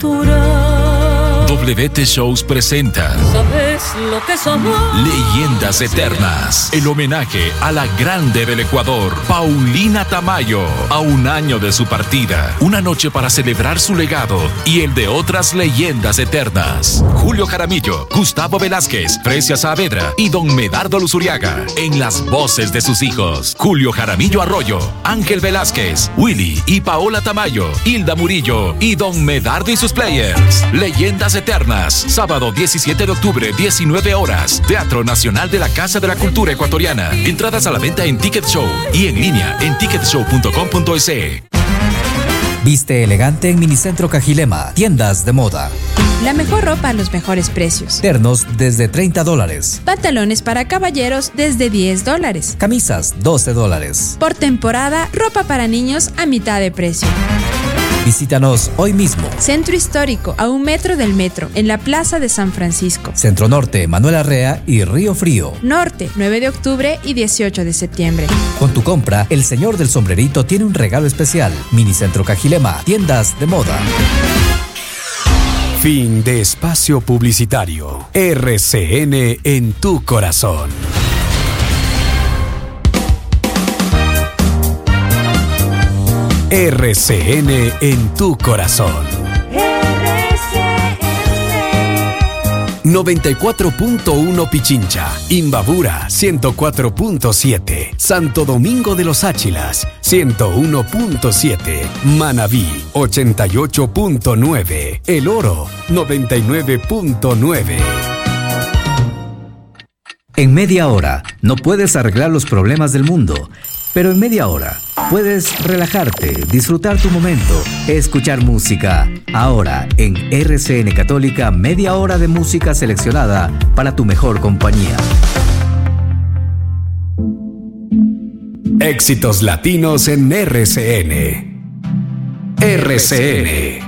natural. WT Shows presenta ¿Sabes lo que somos? Leyendas Eternas. El homenaje a la grande del Ecuador, Paulina Tamayo, a un año de su partida. Una noche para celebrar su legado y el de otras leyendas eternas. Julio Jaramillo, Gustavo Velázquez, Frecia Saavedra y don Medardo Luzuriaga. En las voces de sus hijos, Julio Jaramillo Arroyo, Ángel Velázquez, Willy y Paola Tamayo, Hilda Murillo y don Medardo y sus players. Leyendas Eternas, sábado 17 de octubre, 19 horas. Teatro Nacional de la Casa de la Cultura Ecuatoriana. Entradas a la venta en Ticket Show y en línea en ticketshow.com.es. Viste elegante en Minicentro Cajilema, tiendas de moda. La mejor ropa a los mejores precios. Ternos desde $30. Pantalones para caballeros desde $10. Camisas $12. Por temporada, ropa para niños a mitad de precio. Visítanos hoy mismo. Centro Histórico, a 1 metro del metro, en la Plaza de San Francisco. Centro Norte, Manuel Arrea y Río Frío. Norte, 9 de octubre y 18 de septiembre. Con tu compra, el señor del sombrerito tiene un regalo especial. Minicentro Cajilema, tiendas de moda. Fin de espacio publicitario. RCN en tu corazón. RCN en tu corazón. RCN 94.1 Pichincha, Imbabura 104.7, Santo Domingo de los Áchilas 101.7, Manabí 88.9, El Oro 99.9. En media hora no puedes arreglar los problemas del mundo, pero en media hora puedes relajarte, disfrutar tu momento, escuchar música. Ahora en RCN Católica, media hora de música seleccionada para tu mejor compañía. Éxitos latinos en RCN. RCN.